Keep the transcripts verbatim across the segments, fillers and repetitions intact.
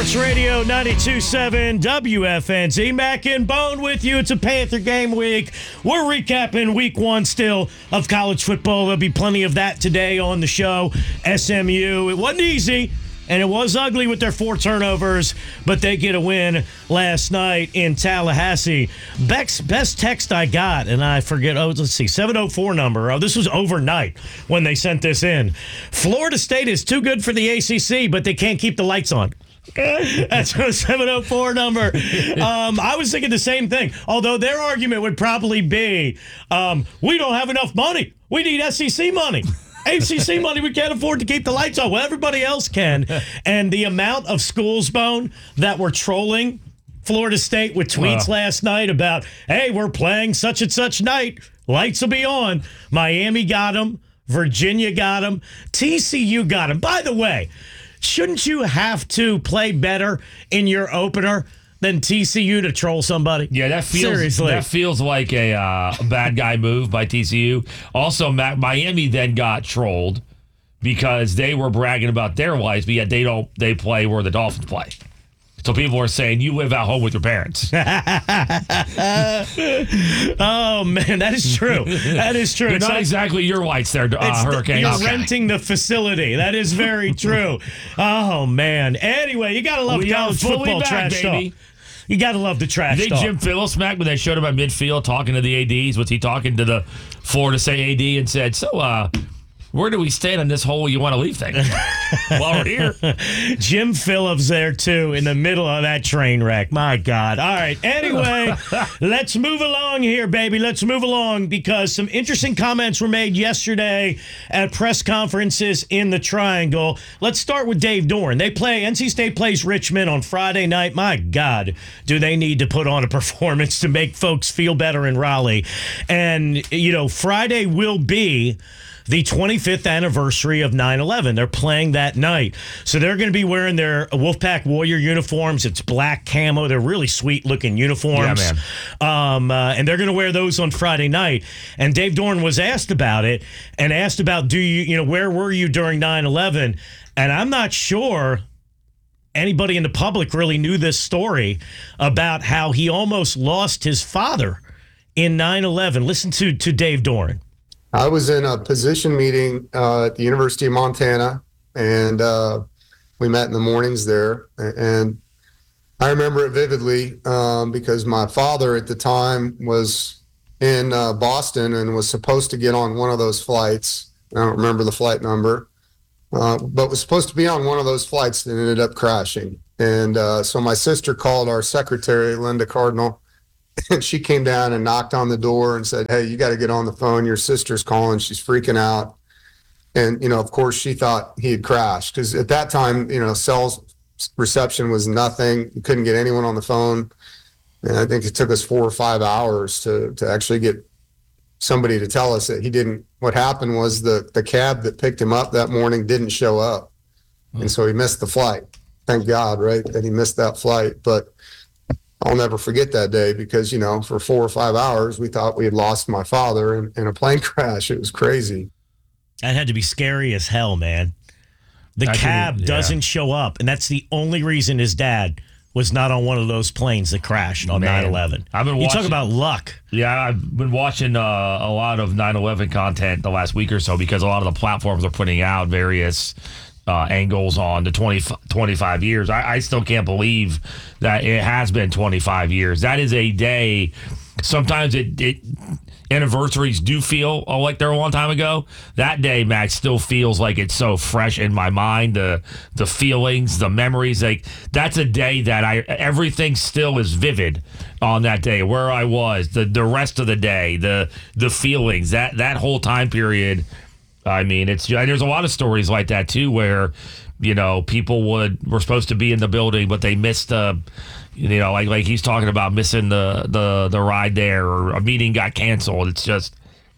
Sports Radio ninety-two point seven W F N Z. Mac and Bone with you. It's a Panther game week. We're recapping week one still of college football. There'll be plenty of that today on the show. S M U, it wasn't easy, and it was ugly with their four turnovers, but they get a win last night in Tallahassee. Beck's best text I got, and I forget, oh, let's see, seven oh four number. Oh, this was overnight when they sent this in. Florida State is too good for the A C C, but they can't keep the lights on. That's a seven oh four number. Um, I was thinking the same thing, although their argument would probably be, um, we don't have enough money. We need S E C money. A C C money, we can't afford to keep the lights on. Well, everybody else can. And the amount of schools, Bone, that were trolling Florida State with tweets wow. last night about, hey, we're playing such and such night. Lights will be on. Miami got them. Virginia got them. T C U got them. By the way, shouldn't you have to play better in your opener than T C U to troll somebody? Yeah, that feels Seriously. that feels like a uh, bad guy move by T C U. Also, Miami then got trolled because they were bragging about their lives, but yet they don't. They play where the Dolphins play. So people are saying you live at home with your parents. Oh man, that is true. That is true. They're It's not like, exactly your lights there, uh, Hurricane. You're okay. renting the facility. That is very true. Oh man. Anyway, you gotta love we college football back, trash baby. talk. You gotta love the trash You think talk. Jim Phillips, Mac, when they showed him at midfield talking to the A Ds, was he talking to the Florida State A D and said, so, uh, where do we stand on this whole you want to leave thing? While we're here. Jim Phillips there, too, in the middle of that train wreck. My God. All right. Anyway, let's move along here, baby. Let's move along because some interesting comments were made yesterday at press conferences in the Triangle. Let's start with Dave Doeren. They play, N C State plays Richmond on Friday night. My God, do they need to put on a performance to make folks feel better in Raleigh. And, you know, Friday will be the twenty-fifth anniversary of nine eleven. They're playing that night. So they're going to be wearing their Wolfpack Warrior uniforms. It's black camo. They're really sweet-looking uniforms. Yeah, man. Um, uh, and they're going to wear those on Friday night. And Dave Doeren was asked about it and asked about, do you, you know, where were you during nine eleven? And I'm not sure anybody in the public really knew this story about how he almost lost his father in nine eleven. Listen to, to Dave Doeren. I was in a position meeting uh, at the University of Montana, and uh, we met in the mornings there. And I remember it vividly um, because my father at the time was in uh, Boston and was supposed to get on one of those flights. I don't remember the flight number, uh, but was supposed to be on one of those flights that ended up crashing. And uh, so my sister called our secretary, Linda Cardinal, and she came down and knocked on the door and said, hey, you got to get on the phone. Your sister's calling. She's freaking out. And, you know, of course, she thought he had crashed because at that time, you know, cell reception was nothing. You couldn't get anyone on the phone. And I think it took us four or five hours to to actually get somebody to tell us that he didn't. What happened was the, the cab that picked him up that morning didn't show up. And so he missed the flight. Thank God, right, that he missed that flight. But I'll never forget that day because, you know, for four or five hours, we thought we had lost my father in, in a plane crash. It was crazy. That had to be scary as hell, man. The I cab think, yeah. doesn't show up, and that's the only reason his dad was not on one of those planes that crashed on nine eleven. I've been you watching, talk about luck. Yeah, I've been watching uh, a lot of nine eleven content the last week or so because a lot of the platforms are putting out various Uh, angles on the twenty, twenty-five years. I, I still can't believe that it has been twenty-five years. That is a day. Sometimes it, it anniversaries do feel like they're a long time ago. That day, Max, still feels like it's so fresh in my mind. The the feelings, the memories. Like that's a day that I everything still is vivid on that day. Where I was, the the rest of the day, the the feelings. That that whole time period. I mean, it's there's a lot of stories like that too, where you know people would were supposed to be in the building, but they missed uh you know, like like he's talking about missing the the the ride there, or a meeting got canceled. It's just,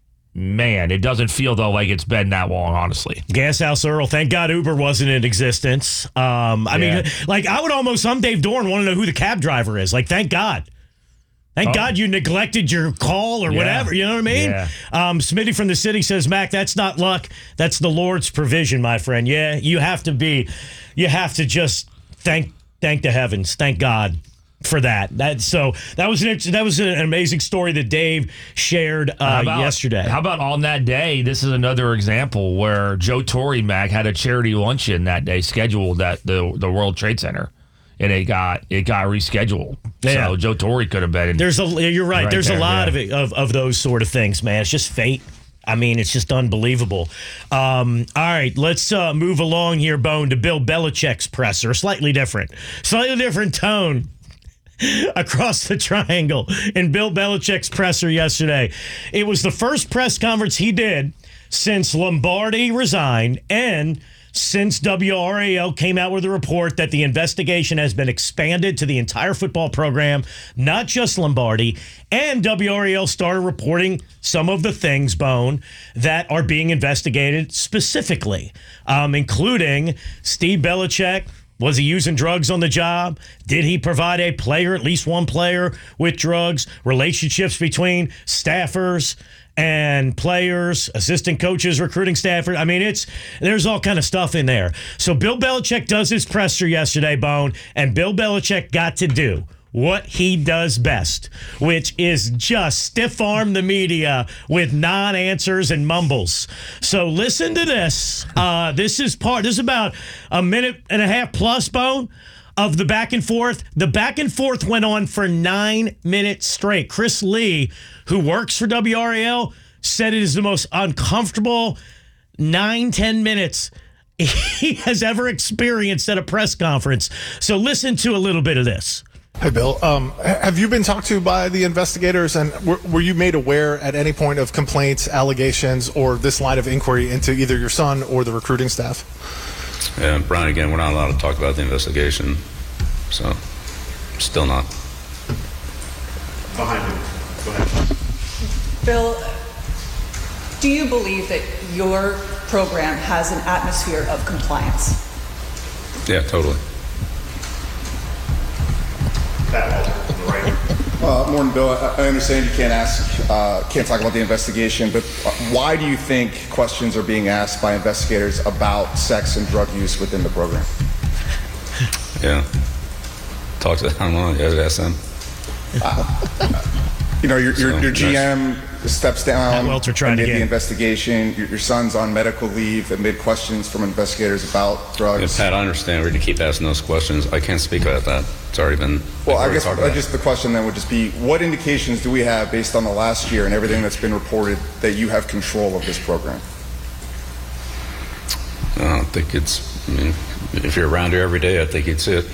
man, it doesn't feel though like it's been that long, honestly. Gas House Earl, thank God Uber wasn't in existence. Um, I Yeah. mean, like I would almost, I'm Dave Doeren, want to know who the cab driver is. Like, thank God. Thank Oh. God you neglected your call or Yeah. whatever. You know what I mean? Yeah. Um, Smitty from the city says, Mac, that's not luck. That's the Lord's provision, my friend. Yeah, you have to be, you have to just thank Thank the heavens. Thank God for that. That so that was an that was an amazing story that Dave shared uh, how about, yesterday. How about on that day? This is another example where Joe Torre, Mac, had a charity luncheon that day scheduled at the the World Trade Center, and it got it got rescheduled. Yeah. So Joe Torre could have been. There's a you're right. right There's there, a lot yeah. of it of of those sort of things, man. It's just fate. I mean, it's just unbelievable. Um, all right, let's uh, move along here, Bone, to Bill Belichick's presser. Slightly different, slightly different tone across the triangle in Bill Belichick's presser yesterday. It was the first press conference he did since Lombardi resigned and since W R A L came out with a report that the investigation has been expanded to the entire football program, not just Lombardi, and W R A L started reporting some of the things, Bone, that are being investigated specifically, um, including Steve Belichick. Was he using drugs on the job? Did he provide a player, at least one player, with drugs? Relationships between staffers and players, assistant coaches, recruiting staffers. I mean, it's there's all kind of stuff in there. So Bill Belichick does his presser yesterday, Bone, and Bill Belichick got to do what he does best, which is just stiff-arm the media with non-answers and mumbles. So listen to this. Uh, this is part. This is about a minute and a half plus, Bone, of the back and forth. The back and forth went on for nine minutes straight. Chris Lee, who works for W R A L, said it is the most uncomfortable nine, ten minutes he has ever experienced at a press conference. So listen to a little bit of this. Hey, Bill, um, have you been talked to by the investigators, and were, were you made aware at any point of complaints, allegations, or this line of inquiry into either your son or the recruiting staff? Yeah, Brian, again, we're not allowed to talk about the investigation, so still not. Behind you. Go ahead. Bill, do you believe that your program has an atmosphere of compliance? Yeah, totally. Uh, morning, Bill. I, I understand you can't ask, uh, can't talk about the investigation, but why do you think questions are being asked by investigators about sex and drug use within the program? Yeah. Talk to them. I don't know. You guys ask them. Uh, you know, your, your, So, your G M steps down Welter tried amid again. the investigation. Your, your son's on medical leave amid questions from investigators about Yeah, drugs. Pat, I understand. We're going to keep asking those questions. I can't speak about that. It's already been. Well, we've I already guess talked I about it. just the question then would just be, what indications do we have based on the last year and everything that's been reported that you have control of this program? I don't think it's. I mean, if you're around here every day, I think you'd see it.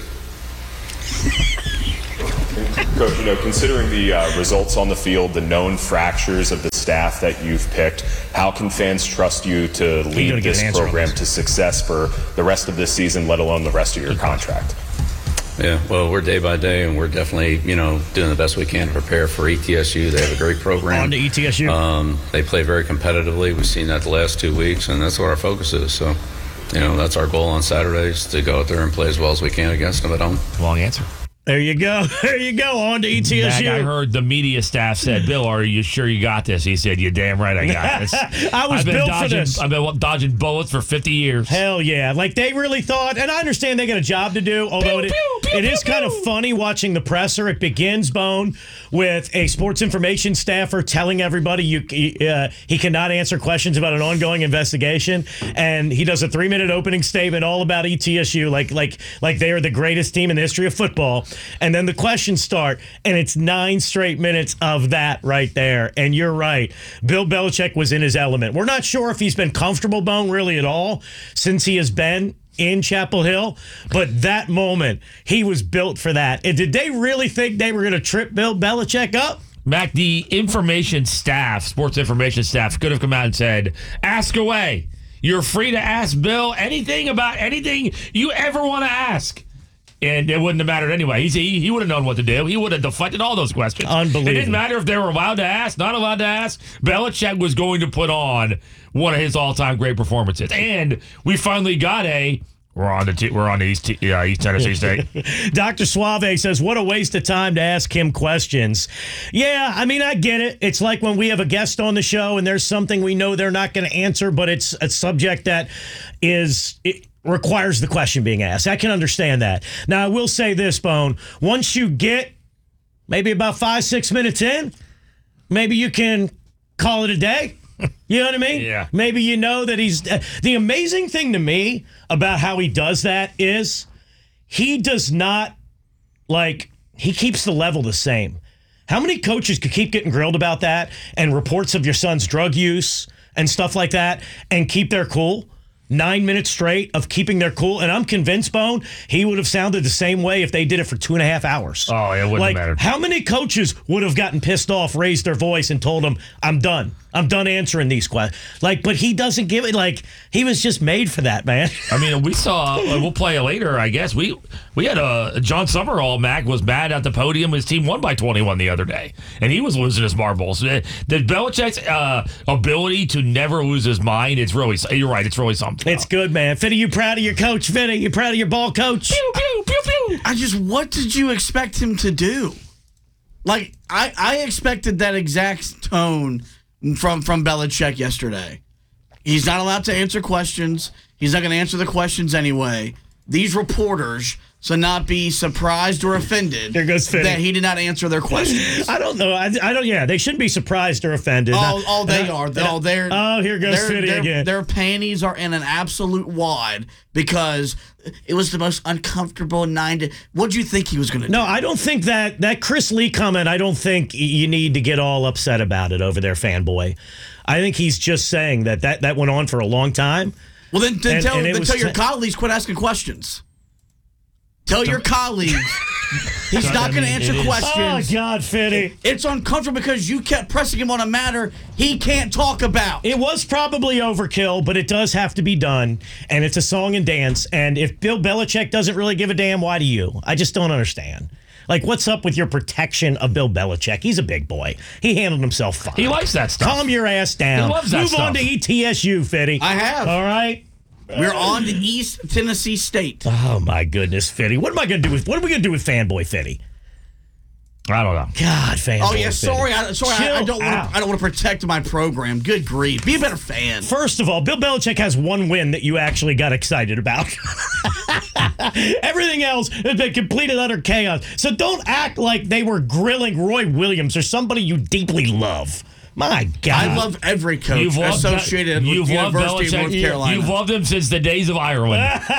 Coach, you know, considering the uh, results on the field, the known fractures of the staff that you've picked, how can fans trust you to gotta lead get this an answer on program this. to success for the rest of this season, let alone the rest of your contract? Yeah, well, we're day by day, and we're definitely, you know, doing the best we can to prepare for E T S U. They have a great program. On to E T S U. Um, they play very competitively. We've seen that the last two weeks, and that's what our focus is. So, you know, that's our goal on Saturdays, to go out there and play as well as we can against them at home. Long answer. There you go. There you go. On to E T S U. Mac, I heard the media staff said, "Bill, are you sure you got this?" He said, "You damn right I got this." I was I've been built dodging, for this. I've been dodging bullets for fifty years. Hell yeah. Like they really thought, and I understand they got a job to do, although Pew, it, pew, pew, it pew, is kind pew. of funny watching the presser. It begins, Bone, with a sports information staffer telling everybody you uh, he cannot answer questions about an ongoing investigation. And he does a three minute opening statement all about E T S U, like like like they are the greatest team in the history of football. And then the questions start, and it's nine straight minutes of that right there. And you're right. Bill Belichick was in his element. We're not sure if he's been comfortable, Bone, really at all since he has been in Chapel Hill, but that moment, he was built for that. And did they really think they were going to trip Bill Belichick up? Mac, the information staff, sports information staff, could have come out and said, "Ask away. You're free to ask Bill anything about anything you ever want to ask." And it wouldn't have mattered anyway. He's, he he would have known what to do. He would have deflected all those questions. Unbelievable. It didn't matter if they were allowed to ask, not allowed to ask. Belichick was going to put on one of his all-time great performances. And we finally got a we're on the t- we're on the East, T- uh, East Tennessee State. Doctor Suave says, what a waste of time to ask him questions. Yeah, I mean, I get it. It's like when we have a guest on the show and there's something we know they're not going to answer, but it's a subject that is... It, requires the question being asked. I can understand that. Now, I will say this, Bone. Once you get maybe about five, six minutes in, maybe you can call it a day. You know what I mean? Yeah. Maybe you know that he's... Uh, the amazing thing to me about how he does that is he does not, like, he keeps the level the same. How many coaches could keep getting grilled about that and reports of your son's drug use and stuff like that and keep their cool? Nine minutes straight of keeping their cool. And I'm convinced, Bone, he would have sounded the same way if they did it for two and a half hours. Oh, it wouldn't like, have mattered. How many coaches would have gotten pissed off, raised their voice, and told him, I'm done. I'm done answering these questions. Like, but he doesn't give it. Like, he was just made for that, man. I mean, we saw, we'll play it later, I guess. We we had a, John Summerall, Mac, was mad at the podium. His team won by twenty-one the other day, and he was losing his marbles. The Belichick's uh, ability to never lose his mind, it's really, you're right, it's really something. It's good, man. Fitty, you proud of your coach? Fitty, you proud of your ball coach? Pew, pew, pew, pew. I just, what did you expect him to do? Like, I, I expected that exact tone from, from Belichick yesterday. He's not allowed to answer questions. He's not going to answer the questions anyway. These reporters should not be surprised or offended There goes Fitty. that he did not answer their questions. I don't know. I, I don't. Yeah, they shouldn't be surprised or offended. Oh, oh, they Uh, are. Oh, they're. Oh, here goes their, Fitty their, again. Their panties are in an absolute wad because it was the most uncomfortable nine. To, what do you think he was going to do? No, I don't think that that Chris Lee comment. I don't think y- you need to get all upset about it over there, fanboy. I think he's just saying that that, that went on for a long time. Well, then, then And- tell, and it then was tell your te- colleagues quit asking questions. Tell your colleagues he's not going to answer Oh questions. God, Fitty. It's uncomfortable because you kept pressing him on a matter he can't talk about. It was probably overkill, but it does have to be done, and it's a song and dance. And if Bill Belichick doesn't really give a damn, why do you? I just don't understand. Like, what's up with your protection of Bill Belichick? He's a big boy. He handled himself fine. He likes that stuff. Calm your ass down. He loves that Move stuff. on to E T S U, Fitty. I have. All right. We're on to East Tennessee State. Oh my goodness, Fitty. What am I gonna do with what are we gonna do with fanboy Fitty? I don't know. God, fanboy. Oh yeah, Fitty. sorry, I, sorry, I, I Chill don't want out. to. I don't want to protect my program. Good grief, be a better fan. First of all, Bill Belichick has one win that you actually got excited about. Everything else has been complete and utter chaos. So don't act like they were grilling Roy Williams or somebody you deeply love. My God. I love every coach loved associated Be- with you've loved University of Belichick. North Carolina. You've loved him since the days of Ireland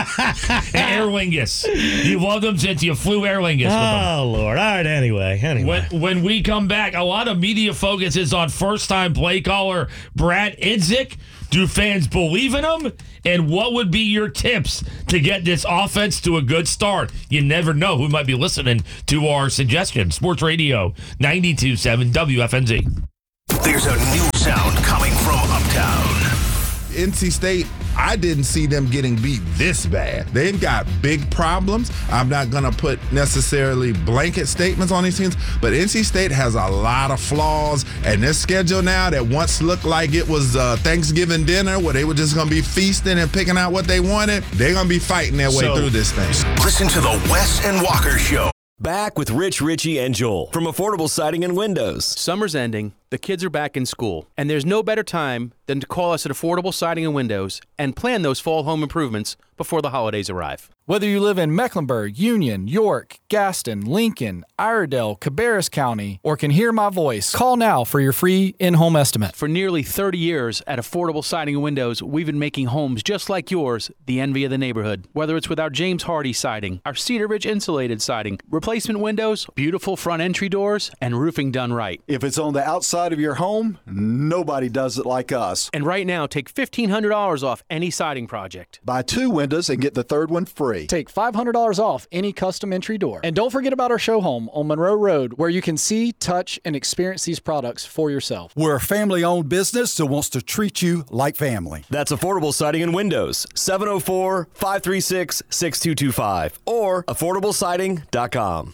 and Aer Lingus. You've loved him since you flew Aer Lingus with him. Oh, Lord. All right, anyway. Anyway. When, when we come back, a lot of media focus is on first-time play caller Brad Idzik. Do fans believe in him? And what would be your tips to get this offense to a good start? You never know who might be listening to our suggestions. Sports Radio ninety-two point seven W F N Z. There's a new sound coming from Uptown. N C State, I didn't see them getting beat this bad. They've got big problems. I'm not going to put necessarily blanket statements on these teams, but N C State has a lot of flaws. And this schedule now that once looked like it was uh, Thanksgiving dinner where they were just going to be feasting and picking out what they wanted, they're going to be fighting their way So, through this thing. Listen to the Wes and Walker Show. Back with Rich, Richie, and Joel from Affordable Siding and Windows. Summer's ending, the kids are back in school, and there's no better time than to call us at Affordable Siding and Windows and plan those fall home improvements before the holidays arrive. Whether you live in Mecklenburg, Union, York, Gaston, Lincoln, Iredell, Cabarrus County, or can hear my voice, call now for your free in-home estimate. For nearly thirty years at Affordable Siding and Windows, we've been making homes just like yours the envy of the neighborhood. Whether it's with our James Hardy siding, our Cedar Ridge insulated siding, replacement windows, beautiful front entry doors, and roofing done right. If it's on the outside of your home, nobody does it like us. And right now, take fifteen hundred dollars off any siding project. Buy two windows and get the third one free. Take five hundred dollars off any custom entry door. And don't forget about our show home on Monroe Road, where you can see, touch, and experience these products for yourself. We're a family-owned business that wants to treat you like family. That's Affordable Siding and Windows, seven oh four, five three six, six two two five or affordable siding dot com.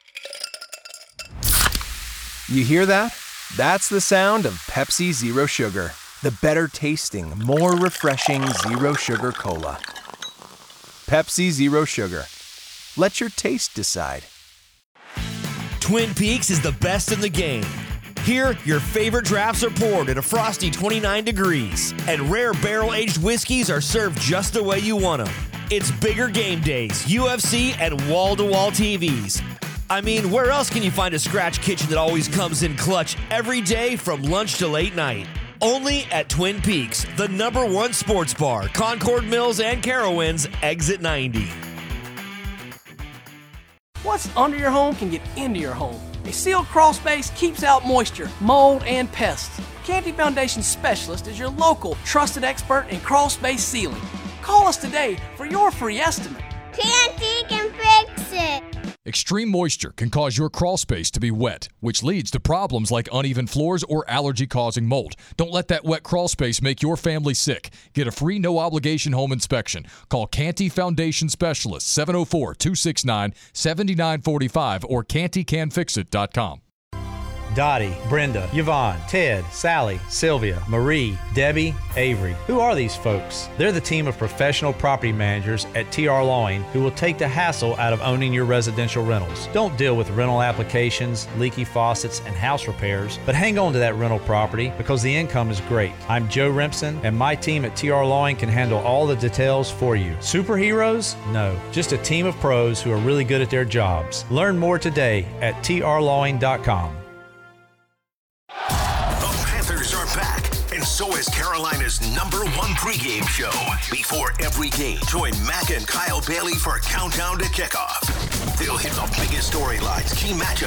You hear that? That's the sound of Pepsi Zero Sugar, the better tasting, more refreshing zero sugar cola. Pepsi Zero Sugar. Let your taste decide. Twin Peaks is the best in the game. Here, your favorite drafts are poured at a frosty twenty-nine degrees, and rare barrel-aged whiskeys are served just the way you want them. It's bigger game days, U F C, and wall-to-wall T Vs. I mean, where else can you find a scratch kitchen that always comes in clutch every day from lunch to late night? Only at Twin Peaks, the number one sports bar, Concord Mills and Carowinds, exit ninety. What's under your home can get into your home. A sealed crawl space keeps out moisture, mold, and pests. Canty Foundation Specialist is your local trusted expert in crawl space sealing. Call us today for your free estimate. Canty can fix it. Extreme moisture can cause your crawl space to be wet, which leads to problems like uneven floors or allergy-causing mold. Don't let that wet crawl space make your family sick. Get a free no-obligation home inspection. Call Canty Foundation Specialist, seven oh four, two six nine, seven nine four five or canty can fix it dot com. Dottie, Brenda, Yvonne, Ted, Sally, Sylvia, Marie, Debbie, Avery. Who are these folks? They're the team of professional property managers at T R Lawing who will take the hassle out of owning your residential rentals. Don't deal with rental applications, leaky faucets, and house repairs, but hang on to that rental property because the income is great. I'm Joe Rimpson, and my team at T R Lawing can handle all the details for you. Superheroes? No, just a team of pros who are really good at their jobs. Learn more today at T R lawing dot com. Back, and so is Carolina's number one pregame show. Before every game, join Mac and Kyle Bailey for Countdown to Kickoff. They'll hit the biggest storylines, key matchups,